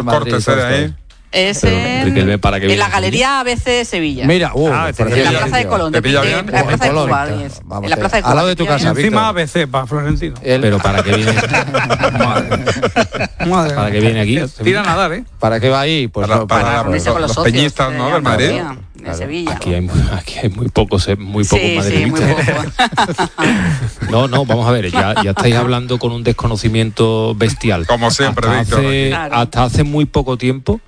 Madrid. Cortes ahí. Es en la Galería ABC Sevilla. Mira, en la Plaza de Colón. En la Plaza de Cuba. En la Plaza de Cuba. Al lado de tu casa, encima ABC, para Florentino. Pero ¿para qué viene? Madre. ¿Para qué viene aquí? Tira a nadar, ¿eh? ¿Para qué va ahí? Pues para los peñistas, ¿no? Del Madrid. De Sevilla. Aquí hay muy pocos madridistas. Sí, muy poco. No, vamos a ver, ya estáis hablando con un desconocimiento bestial. Como siempre, Víctor. Hasta hace muy poco tiempo,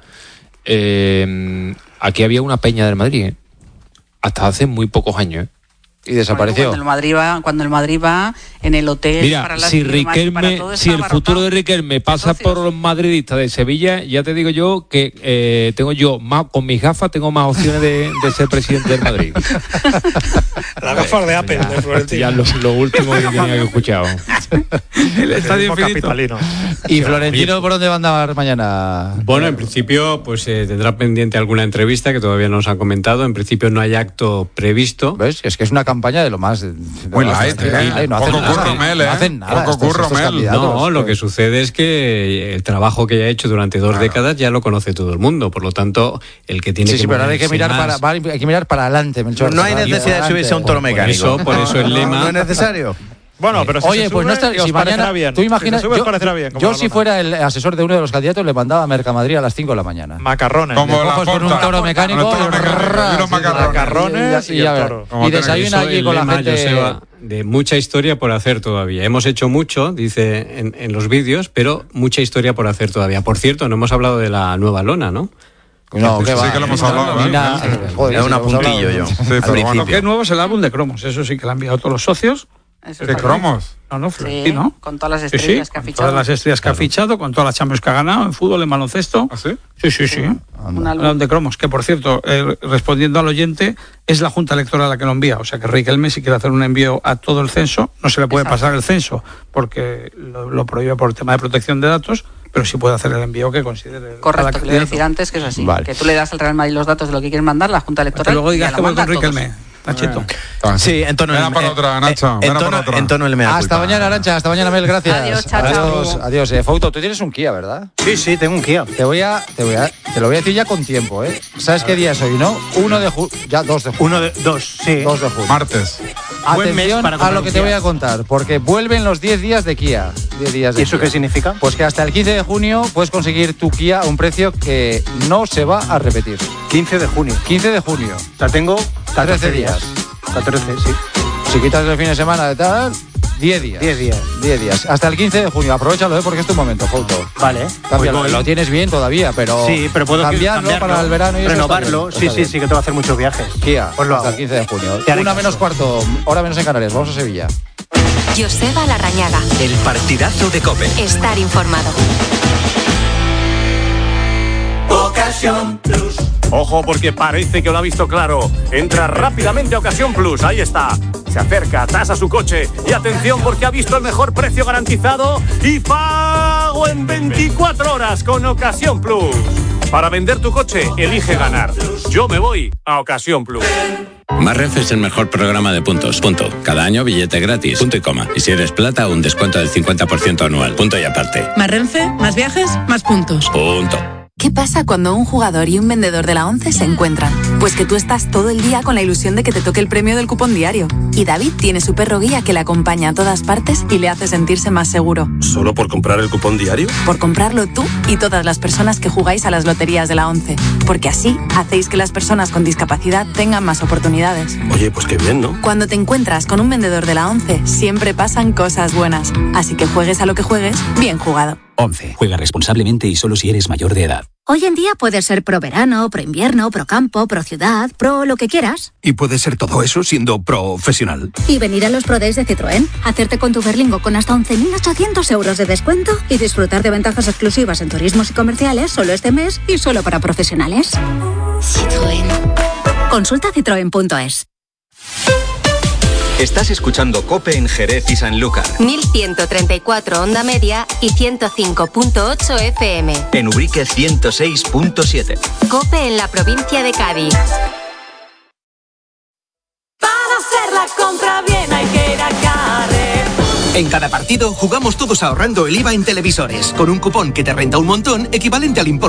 aquí había una peña del Madrid, ¿eh? Hasta hace muy pocos años, ¿eh? Y desapareció. Cuando el Madrid va en el hotel. Mira, para las si el futuro de Riquelme pasa por los madridistas de Sevilla, ya te digo yo que tengo yo más, con mis gafas tengo más opciones de ser presidente del Madrid. Las gafas de Apple, de Florentino. Ya lo último que tenía que escuchar. El estadio capitalino. ¿Y Florentino por dónde va a andar mañana? Bueno, en principio pues tendrá pendiente alguna entrevista que todavía no nos ha comentado. En principio no hay acto previsto. ¿Ves? Es que es una campaña de lo más... Muy light, no hacen nada. Poco curro, Mel. No, lo que sucede es que el trabajo que ya ha hecho durante 2 décadas ya lo conoce todo el mundo. Por lo tanto, el que tiene que... Sí, pero ahora hay que mirar para adelante, Melchor. No hay necesidad de subirse a un toro mecánico. Por eso el lema... No es necesario. Bueno, pero si oye, se pues sube, no está, si mañana bien. Tú imaginas, yo si fuera el asesor de uno de los candidatos le mandaba a Mercamadrid a las 5 de la mañana. Macarrones. Como la con un toro mecánico unos macarrones y el toro. Y desayuna allí con la gente. Joseba, de mucha historia por hacer todavía. Hemos hecho mucho, dice en los vídeos, pero mucha historia por hacer todavía. Por cierto, no hemos hablado de la nueva lona, ¿no? No, que sí que lo hemos hablado. Era un apuntillo yo. Lo que es nuevo es el álbum de cromos. Eso sí que lo han enviado todos los socios. ¿Qué cromos? No, Florentino. Sí, con todas las estrellas que ha fichado. Todas las estrellas que ha fichado, con todas las Champions que ha ganado en fútbol, en baloncesto. ¿Ah, sí? Sí. Un álbum de cromos, que por cierto, respondiendo al oyente, es la Junta Electoral la que lo envía. O sea que Riquelme, si quiere hacer un envío a todo el censo, no se le puede pasar el censo, porque lo prohíbe por el tema de protección de datos, pero sí puede hacer el envío que considere. Correcto, que le iba a decir antes que es así. Vale. Que tú le das al Real Madrid los datos de lo que quieren mandar, la Junta Electoral. Que luego digas que voy con Riquelme. Nachito. Sí, en tono en tono el mea culpa. Hasta mañana, Arantxa, hasta mañana, Mel, gracias. Adiós, chao. Adiós. Fouto, tú tienes un Kia, ¿verdad? Sí, tengo un Kia. Te lo voy a decir ya con tiempo, ¿eh? ¿Sabes qué día es hoy, no? 1 de junio, ya 2 de junio. 2 de junio. Martes. Atención a lo que te voy a contar, porque vuelven los 10 días de Kia. 10 días de ¿Y eso Kia. qué significa? Pues que hasta el 15 de junio puedes conseguir tu Kia a un precio que no se va a repetir. 15 de junio. 15 de junio. O sea, tengo 13 días. 14, sí. Si quitas el fin de semana de tal, 10 días. 10 días. Hasta el 15 de junio. Aprovechalo, porque es tu momento, Fouto. Vale. Cámbialo. Lo tienes bien todavía, pero... Sí, pero puedo cambiarlo para el verano y renovarlo. Eso Sí, que tengo que hacer muchos viajes. Kia, pues lo hasta hago. el 15 de junio. 1:15, hora menos en Canarias. Vamos a Sevilla. Joseba Larrañaga. El partidazo de COPE. Estar informado. Ocasión Plus. Ojo, porque parece que lo ha visto claro. Entra rápidamente a Ocasión Plus, ahí está. Se acerca, tasa su coche y atención porque ha visto el mejor precio garantizado y pago en 24 horas con Ocasión Plus. Para vender tu coche, elige ganar. Yo me voy a Ocasión Plus. Más Renfe es el mejor programa de puntos. Punto. Cada año billete gratis. Punto y coma. Y si eres plata, un descuento del 50% anual. Punto y aparte. Más Renfe, más viajes, más puntos. Punto. ¿Qué pasa cuando un jugador y un vendedor de la ONCE se encuentran? Pues que tú estás todo el día con la ilusión de que te toque el premio del cupón diario. Y David tiene su perro guía que le acompaña a todas partes y le hace sentirse más seguro. ¿Solo por comprar el cupón diario? Por comprarlo tú y todas las personas que jugáis a las loterías de la ONCE. Porque así hacéis que las personas con discapacidad tengan más oportunidades. Oye, pues qué bien, ¿no? Cuando te encuentras con un vendedor de la ONCE, siempre pasan cosas buenas. Así que juegues a lo que juegues, bien jugado. 11. Juega responsablemente y solo si eres mayor de edad. Hoy en día puedes ser pro verano, pro invierno, pro campo, pro ciudad, pro lo que quieras. Y puedes ser todo eso siendo profesional. Y venir a los Pro Days de Citroën, hacerte con tu Berlingo con hasta 11.800 euros de descuento y disfrutar de ventajas exclusivas en turismos y comerciales solo este mes y solo para profesionales. Citroën. Consulta citroen.es. Estás escuchando COPE en Jerez y Sanlúcar. 1134 onda media y 105.8 FM. En Ubrique 106.7. COPE en la provincia de Cádiz. Para hacer la compra bien hay que ir a Carrefour. En cada partido jugamos todos ahorrando el IVA en televisores, con un cupón que te renta un montón equivalente al importe